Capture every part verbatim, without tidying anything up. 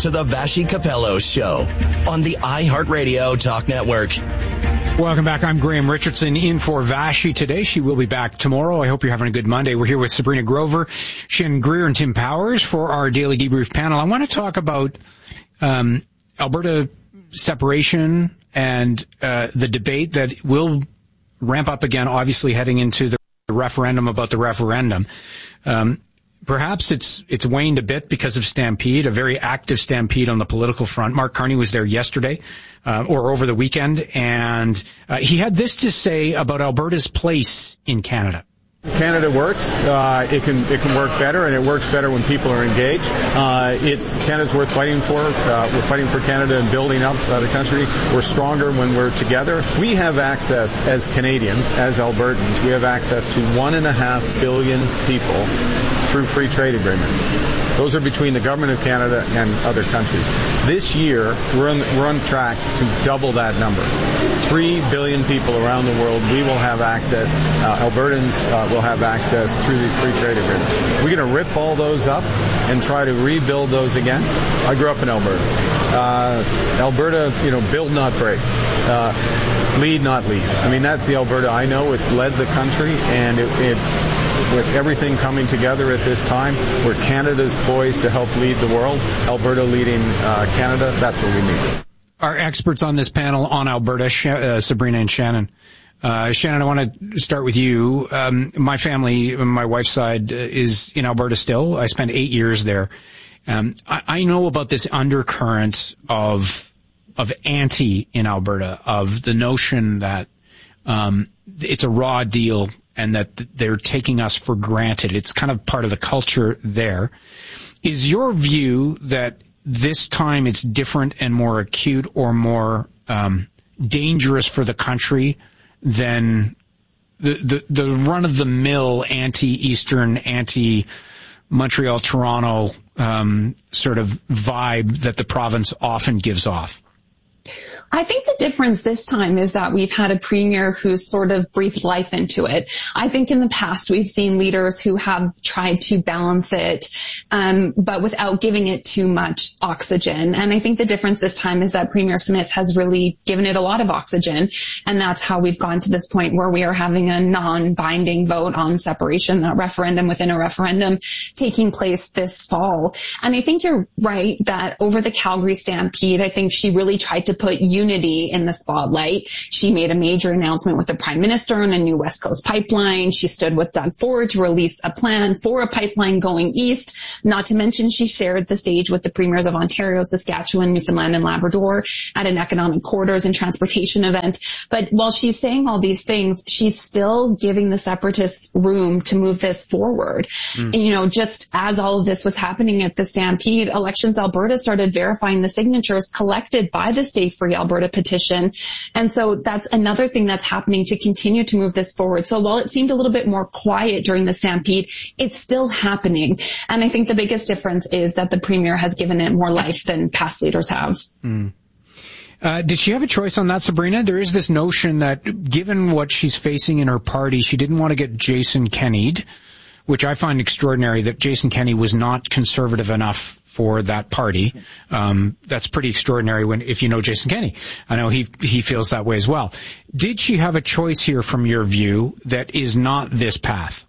to the Vashi Capello Show on the iHeartRadio Talk Network. Welcome back. I'm Graham Richardson in for Vashi today. She will be back tomorrow. I hope you're having a good Monday. We're here with Sabrina Grover, Shannon Greer, and Tim Powers for our Daily Debrief panel. I want to talk about um, Alberta separation and uh, the debate that will ramp up again, obviously heading into the referendum about the referendum. Um, Perhaps it's it's waned a bit because of Stampede, a very active Stampede on the political front. Mark Carney was there yesterday, uh, or over the weekend, and uh, he had this to say about Alberta's place in Canada. Canada works. Uh, it can it can work better, and it works better when people are engaged. Uh, it's Canada's worth fighting for. Uh, we're fighting for Canada and building up uh, the country. We're stronger when we're together. We have access as Canadians, as Albertans. We have access to one and a half billion people through free trade agreements. Those are between the government of Canada and other countries. This year, we're on, we're on track to double that number. Three billion people around the world, we will have access. Uh, Albertans uh, will have access through these free trade agreements. We're going to rip all those up and try to rebuild those again. I grew up in Alberta. Uh, Alberta, you know, build, not break. Uh, lead, not lead. I mean, that's the Alberta I know. It's led the country, and it, it with everything coming together at this time, where Canada's poised to help lead the world, Alberta leading uh, Canada, that's what we need. Our experts on this panel on Alberta, Sh- uh, Sabrina and Shannon. Uh, Shannon, I want to start with you. Um, my family, my wife's side, uh, is in Alberta still. I spent eight years there. Um, I, I know about this undercurrent of of anti in Alberta, of the notion that um, it's a raw deal and that they're taking us for granted. It's kind of part of the culture there. Is your view that this time it's different and more acute or more um, dangerous for the country than the, the, the run-of-the-mill anti-Eastern, anti-Montreal, Toronto um, sort of vibe that the province often gives off? I think the difference this time is that we've had a premier who's sort of breathed life into it. I think in the past we've seen leaders who have tried to balance it, um, but without giving it too much oxygen. And I think the difference this time is that Premier Smith has really given it a lot of oxygen. And that's how we've gone to this point where we are having a non-binding vote on separation, a referendum within a referendum taking place this fall. And I think you're right that over the Calgary Stampede, I think she really tried to put unity in the spotlight. She made a major announcement with the Prime Minister on a new West Coast pipeline. She stood with Doug Ford to release a plan for a pipeline going east. Not to mention she shared the stage with the premiers of Ontario, Saskatchewan, Newfoundland, and Labrador at an economic corridors and transportation event. But while she's saying all these things, she's still giving the separatists room to move this forward. Mm. And, you know, just as all of this was happening at the Stampede, Elections Alberta started verifying the signatures collected by the Stay Free Alberta petition. And so that's another thing that's happening to continue to move this forward. So while it seemed a little bit more quiet during the Stampede, it's still happening. And I think the biggest difference is that the Premier has given it more life than past leaders have. Mm. Uh, did she have a choice on that, Sabrina? There is this notion that given what she's facing in her party, she didn't want to get Jason Kenney'd, which I find extraordinary that Jason Kenney was not conservative enough for that party. Um, that's pretty extraordinary when, if you know Jason Kenney. I know he, he feels that way as well. Did she have a choice here from your view that is not this path?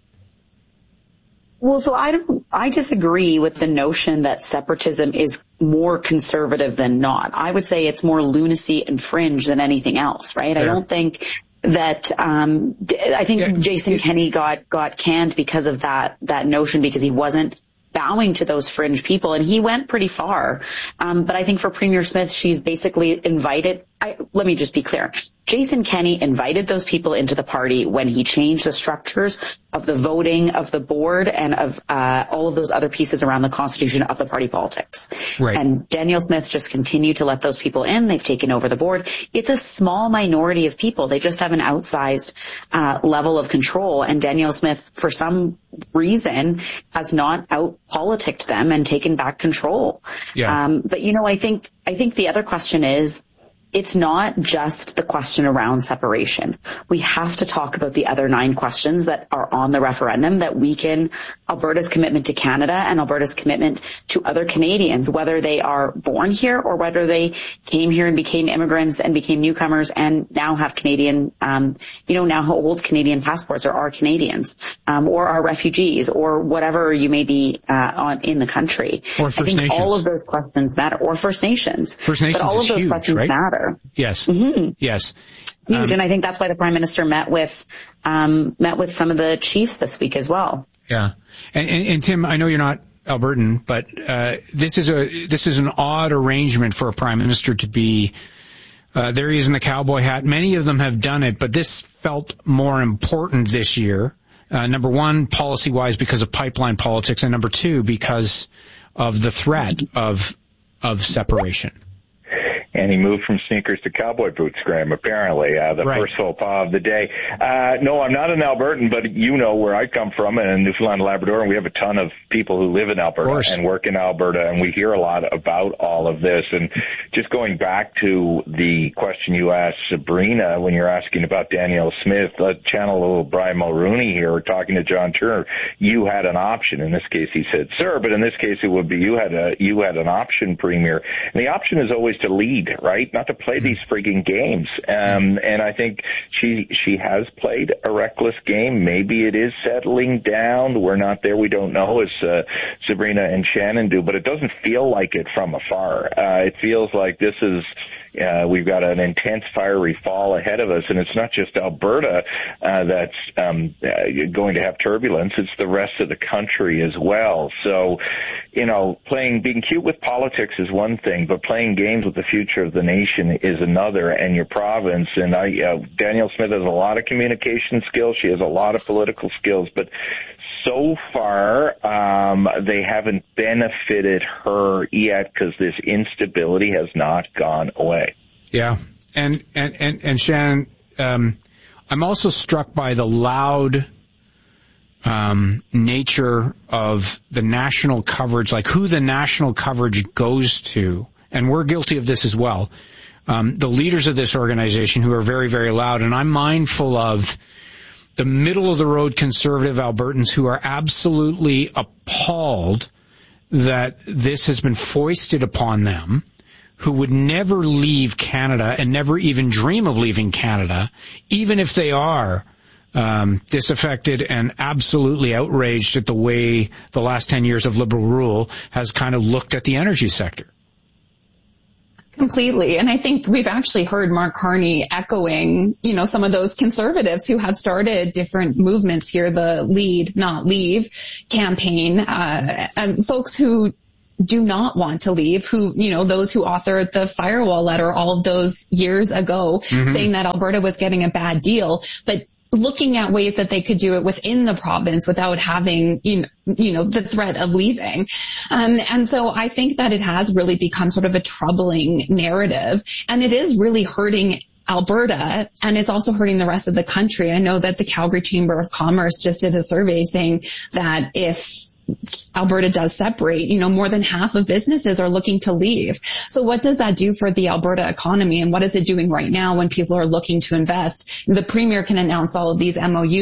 Well, so I don't, I disagree with the notion that separatism is more conservative than not. I would say it's more lunacy and fringe than anything else, right? Fair. I don't think that, um, I think yeah. Jason Kenney got, got canned because of that, that notion, because he wasn't bowing to those fringe people, and he went pretty far. Um, but I think for Premier Smith, she's basically invited, I, let me just be clear. Jason Kenney invited those people into the party when he changed the structures of the voting, of the board, and of uh, all of those other pieces around the constitution of the party politics. Right. And Danielle Smith just continued to let those people in. They've taken over the board. It's a small minority of people. They just have an outsized uh, level of control. And Danielle Smith, for some reason, has not out-politicked them and taken back control. Yeah. Um, but, you know, I think I think the other question is, it's not just the question around separation. We have to talk about the other nine questions that are on the referendum that weaken Alberta's commitment to Canada and Alberta's commitment to other Canadians, whether they are born here or whether they came here and became immigrants and became newcomers and now have Canadian, um, you know, now hold Canadian passports or are Canadians, um, or are refugees or whatever you may be, uh, on, in the country. Or First I think Nations. all of those questions matter, or First Nations. First Nations but all is of those huge, questions right? matter. Yes. Mm-hmm. Yes. Huge. Um, and I think that's why the Prime Minister met with, um, met with some of the chiefs this week as well. Yeah. And, and, and Tim, I know you're not Albertan, but, uh, this is a, this is an odd arrangement for a Prime Minister to be, uh, there he is in the cowboy hat. Many of them have done it, but this felt more important this year. Uh, number one, policy-wise, because of pipeline politics, and number two, because of the threat of, of separation. And he moved from sneakers to cowboy boots, Graham, apparently, uh, the right. first faux pas of the day. Uh, no, I'm not an Albertan, but you know where I come from in Newfoundland and Labrador, and we have a ton of people who live in Alberta and work in Alberta, and we hear a lot about all of this. And just going back to the question you asked Sabrina when you're asking about Danielle Smith, let's channel a little Brian Mulroney here, talking to John Turner. You had an option. In this case, he said, sir, but in this case, it would be you had a, you had an option, Premier. And the option is always to lead, right? Not to play these frigging games. Um, and I think she, she has played a reckless game. Maybe it is settling down. We're not there. We don't know, as uh, Sabrina and Shannon do, but it doesn't feel like it from afar. Uh, it feels like this is, Uh, we've got an intense fiery fall ahead of us, and it's not just Alberta uh, that's um, uh, going to have turbulence. It's the rest of the country as well. So, you know, playing, being cute with politics is one thing, but playing games with the future of the nation is another, and your province. And I, uh, Danielle Smith has a lot of communication skills. She has a lot of political skills, but so far, um, they haven't benefited her yet because this instability has not gone away. Yeah. And, and, and, and Shannon, um, I'm also struck by the loud, um, nature of the national coverage, like who the national coverage goes to. And we're guilty of this as well. Um, the leaders of this organization who are very, very loud. And I'm mindful of the middle-of-the-road conservative Albertans who are absolutely appalled that this has been foisted upon them, who would never leave Canada and never even dream of leaving Canada, even if they are um, disaffected and absolutely outraged at the way the last ten years of Liberal rule has kind of looked at the energy sector. Completely. And I think we've actually heard Mark Carney echoing, you know, some of those conservatives who have started different movements here, the Lead, Not Leave campaign, uh, and folks who do not want to leave, who, you know, those who authored the firewall letter all of those years ago, mm-hmm. saying that Alberta was getting a bad deal, but looking at ways that they could do it within the province without having, you know, you know, the threat of leaving. Um, and so I think that it has really become sort of a troubling narrative, and it is really hurting Alberta, and it's also hurting the rest of the country. I know that the Calgary Chamber of Commerce just did a survey saying that if Alberta does separate, you know, more than half of businesses are looking to leave. So what does that do for the Alberta economy, and what is it doing right now when people are looking to invest? The Premier can announce all of these M O Us